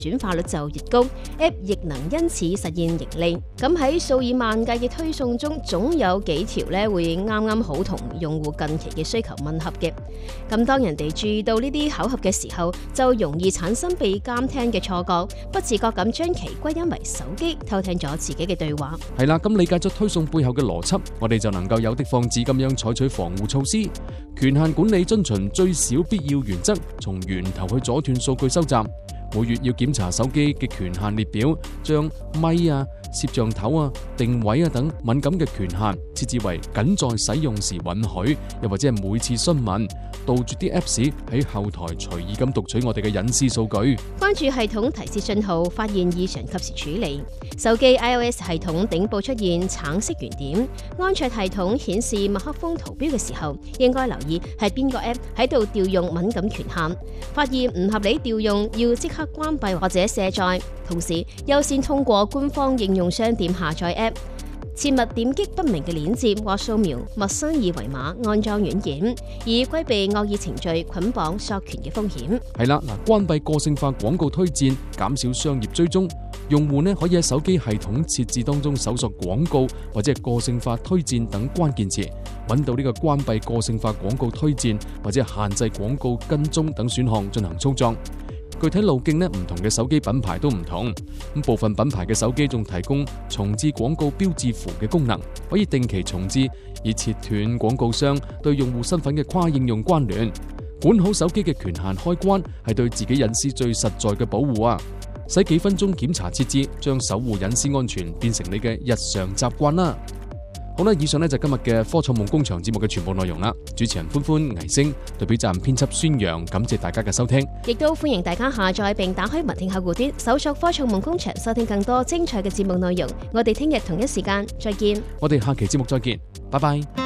轉化率就越高 ，App 亦能因此實現盈利。咁喺數以萬計嘅推送中，總有幾條咧會啱啱好同用戶近期嘅需求吻合嘅。咁當人哋注意到呢啲巧合嘅時候，就容易產生被監聽嘅錯覺，不自覺咁將其歸因為手機偷聽咗自己嘅對話。 係啦，咁理解咗推送背後嘅邏輯，我哋就能夠有的放矢咁樣採取防護措施。權限管理遵循最少必要原則，從源頭去阻斷數據收集。每月要檢查手機嘅權限列表，將咪啊、攝像頭啊、定位啊等敏感嘅權限設置為僅在使用時允許，又或者係每次詢問，杜絕啲 Apps 喺後台隨意咁讀取我哋嘅隱私數據。 關注系統提示信號，發現異常及時處理。手機 iOS 系統頂部出現橙色圓點，安卓系統顯示麥克風圖標嘅時候，應該留意係邊個 App 喺度調用敏感權限。發現唔合理調用，要即刻關閉或者卸載。同時，優先通過官方應用商店下載 App。切勿點擊不明嘅鏈接或掃描陌生二維碼安裝軟件，以規避惡意程序捆綁索權嘅風險。 係啦，關閉個性化廣告推薦，減少商業追蹤。用戶呢可以喺手機系統設置當中搜索廣告或者係個性化推薦等關鍵詞，揾到呢個關閉個性化廣告推薦或者限制廣告跟蹤等選項進行操作。具體路徑呢，唔同嘅手機品牌都唔同。咁部分品牌嘅手機仲提供重置廣告標誌符嘅功能，可以定期重置，以切斷廣告商對用戶身份嘅跨應用關聯。管好手機嘅權限開關係對自己隱私最實在嘅保護啊！使幾分鐘檢查設置，將守護隱私安全變成你嘅日常習慣啦。好啦，以上呢就今日嘅科創夢工場節目嘅全部內容啦。主持人歡歡、倪星，代表責任編輯孫陽，感謝大家嘅收聽。 亦都歡迎大家下載並打開文聽客戶端，搜索科創夢工場，收聽更多精彩嘅節目內容。我哋聽日同一時間再見。 我哋下期節目再見，拜拜。